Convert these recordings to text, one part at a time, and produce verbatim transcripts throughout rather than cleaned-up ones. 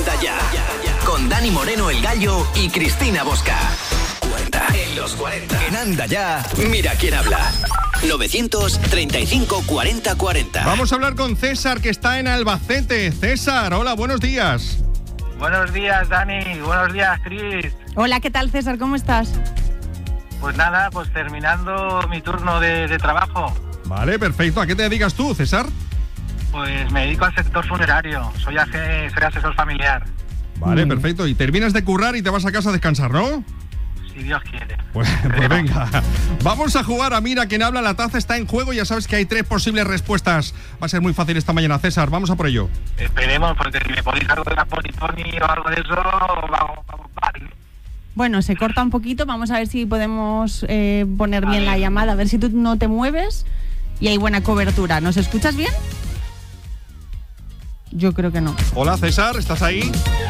Anda Ya, con Dani Moreno el Gallo y Cristina Bosca. cuarenta en los cuarenta. En Anda Ya, mira quién habla. novecientos treinta y cinco cuarenta cuarenta. Vamos a hablar con César, que está en Albacete. César, hola, buenos días. Buenos días, Dani. Buenos días, Cris. Hola, ¿qué tal, César? ¿Cómo estás? Pues nada, pues terminando mi turno de, de trabajo. Vale, perfecto. ¿A qué te dedicas tú, César? Pues me dedico al sector funerario. Soy, ase- soy asesor familiar, Vale, Mm. perfecto. Y terminas de currar y te vas a casa a descansar, ¿no? si Dios quiere. Pues, pues venga, vamos a jugar a Mira quién habla. La taza está en juego, ya sabes que hay tres posibles respuestas. Va a ser muy fácil esta mañana, César, vamos a por ello. Esperemos, porque si me podéis algo de la Politoni o algo de eso, vamos, vamos mal. Bueno, se corta un poquito, vamos a ver si podemos eh, poner A bien ver. la llamada, a ver si tú no te mueves y hay buena cobertura. ¿Nos escuchas bien? Yo creo que no. Hola, César, ¿estás ahí?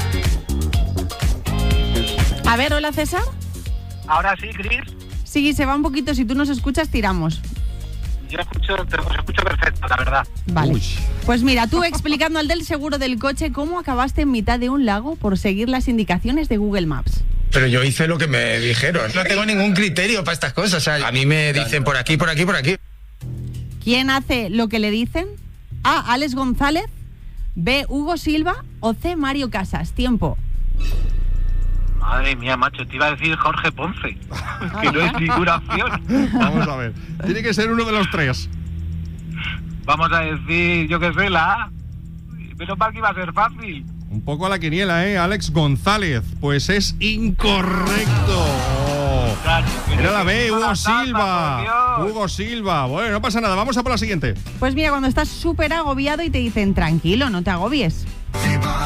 A ver, hola, César. Ahora sí, Cris, Sí, se va un poquito, si tú nos escuchas, tiramos. yo escucho, te os escucho perfecto, la verdad. Vale. Uy. Pues mira, tú explicando al del seguro del coche cómo acabaste en mitad de un lago por seguir las indicaciones de Google Maps. Pero yo hice lo que me dijeron. No tengo ningún criterio para estas cosas. O sea, a mí me dicen por aquí, por aquí, por aquí. ¿Quién hace lo que le dicen? A. Alex González. B. Hugo Silva. O C. Mario Casas. Tiempo. Madre mía, macho, te iba a decir Jorge Ponce, que no es ninguna opción. Vamos a ver. Tiene que ser uno de los tres. Vamos a decir, yo qué sé, la A. Menos mal que iba a ser fácil. Un poco a la quiniela, ¿eh? Alex González. Pues es incorrecto. Era la B, Hugo Silva. Hugo Silva. Bueno, no pasa nada. Vamos a por la siguiente. Pues mira, cuando estás súper agobiado y te dicen, tranquilo, no te agobies.